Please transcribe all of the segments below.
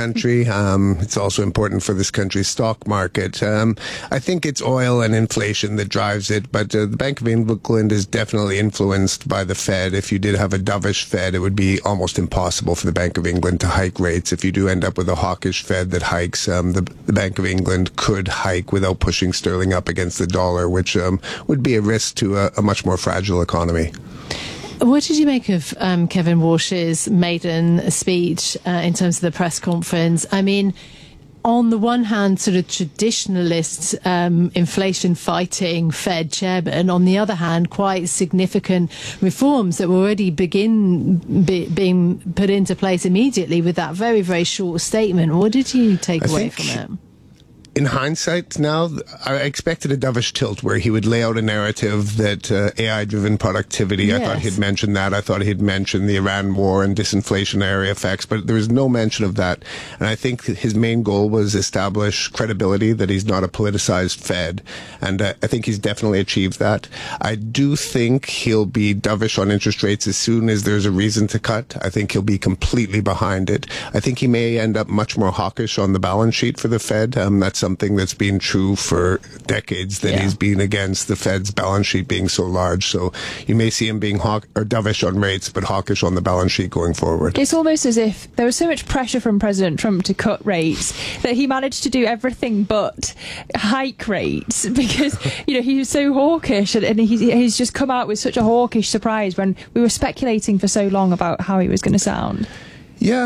country. It's also important for this country's stock market. I think it's oil and inflation that drives it, but the Bank of England is definitely influenced by the Fed. If you did have a dovish Fed, it would be almost impossible for the Bank of England to hike rates. If you do end up with a hawkish Fed that hikes, the Bank of England could hike without pushing sterling up against the dollar, which would be a risk to a much more fragile economy. What did you make of Kevin Walsh's maiden speech in terms of the press conference? I mean, on the one hand, sort of traditionalist inflation-fighting Fed chairman. On the other hand, quite significant reforms that were already being put into place immediately with that very, very short statement. What did you take away from it? In hindsight now, I expected a dovish tilt where he would lay out a narrative that AI-driven productivity, yes. I thought he'd mentioned that. I thought he'd mentioned the Iran war and disinflationary effects, but there was no mention of that. And I think his main goal was establish credibility that he's not a politicized Fed. And I think he's definitely achieved that. I do think he'll be dovish on interest rates as soon as there's a reason to cut. I think he'll be completely behind it. I think he may end up much more hawkish on the balance sheet for the Fed. That's something that's been true for decades, that he's been against the Fed's balance sheet being so large. So you may see him being dovish on rates, but hawkish on the balance sheet going forward. It's almost as if there was so much pressure from President Trump to cut rates that he managed to do everything but hike rates because, he was so hawkish and he's just come out with such a hawkish surprise when we were speculating for so long about how he was going to sound. Yeah,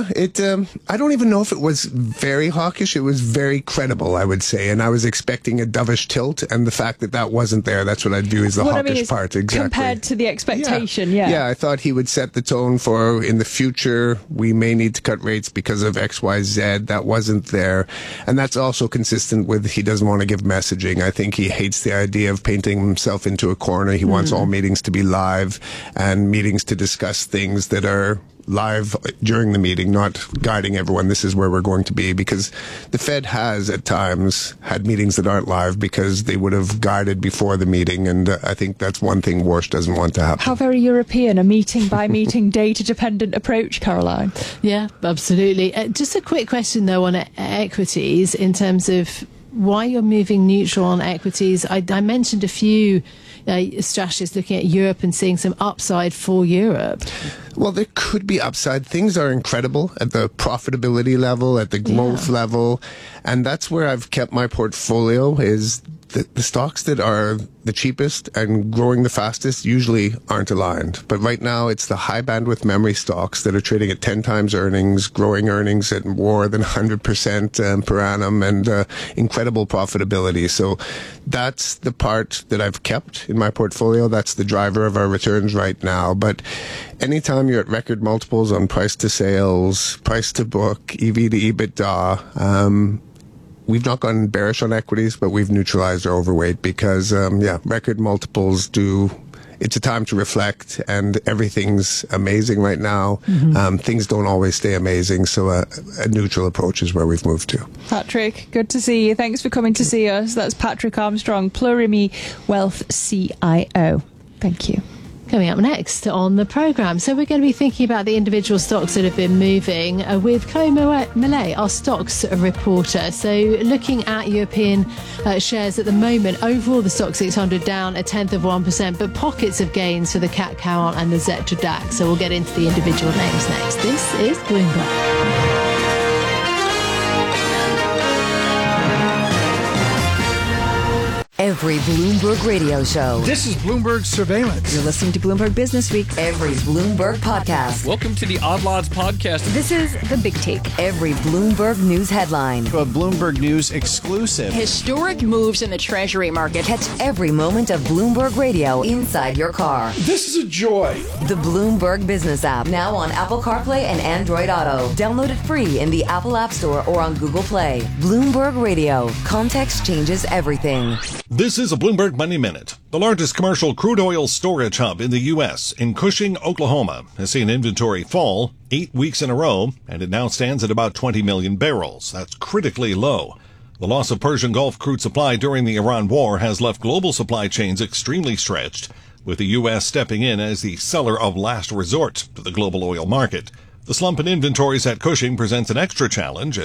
I don't even know if it was very hawkish. It was very credible, I would say. And I was expecting a dovish tilt, and the fact that that wasn't there, that's what I view as the hawkish part. Exactly. Compared to the expectation, Yeah, I thought he would set the tone for, in the future, we may need to cut rates because of X, Y, Z. That wasn't there. And that's also consistent with he doesn't want to give messaging. I think he hates the idea of painting himself into a corner. He wants all meetings to be live and meetings to discuss things that are live during the meeting, not guiding everyone, this is where we're going to be, because the Fed has at times had meetings that aren't live because they would have guided before the meeting, and I think that's one thing Walsh doesn't want to happen. How very European, a meeting by meeting data-dependent approach, Caroline. Yeah, absolutely. Just a quick question though on equities in terms of why you're moving neutral on equities. I mentioned a few strategists looking at Europe and seeing some upside for Europe. Well, there could be upside. Things are incredible at the profitability level, at the growth level, and that's where I've kept my portfolio, is the stocks that are the cheapest and growing the fastest usually aren't aligned. But right now, it's the high bandwidth memory stocks that are trading at 10 times earnings, growing earnings at more than 100% per annum, and incredible profitability. So that's the part that I've kept in my portfolio. That's the driver of our returns right now. But anytime you're at record multiples on price to sales, price to book, EV to EBITDA, we've not gone bearish on equities, but we've neutralized our overweight because, record multiples it's a time to reflect, and everything's amazing right now. Things don't always stay amazing, so a neutral approach is where we've moved to. Patrick, good to see you. Thanks for coming to see us. That's Patrick Armstrong, Plurimi Wealth CIO. Thank you. Coming up next on the programme, so we're going to be thinking about the individual stocks that have been moving with Chloe Millet, our stocks reporter. So looking at European shares at the moment, overall the stock 600 down 0.1%, but pockets of gains for the CAC Quarante and the Xetra DAX. So we'll get into the individual names next. This is Bloomberg. Every Bloomberg radio show. This is Bloomberg Surveillance. You're listening to Bloomberg Business Week. Every Bloomberg podcast. Welcome to the Odd Lots podcast. This is The Big Take. Every Bloomberg News headline. A Bloomberg News exclusive. Historic moves in the Treasury market. Catch every moment of Bloomberg radio inside your car. This is a joy. The Bloomberg Business app. Now on Apple CarPlay and Android Auto. Download it free in the Apple App Store or on Google Play. Bloomberg Radio. Context changes everything. This is a Bloomberg Money Minute. The largest commercial crude oil storage hub in the U.S., in Cushing, Oklahoma, has seen inventory fall 8 weeks in a row, and it now stands at about 20 million barrels. That's critically low. The loss of Persian Gulf crude supply during the Iran war has left global supply chains extremely stretched, with the U.S. stepping in as the seller of last resort to the global oil market. The slump in inventories at Cushing presents an extra challenge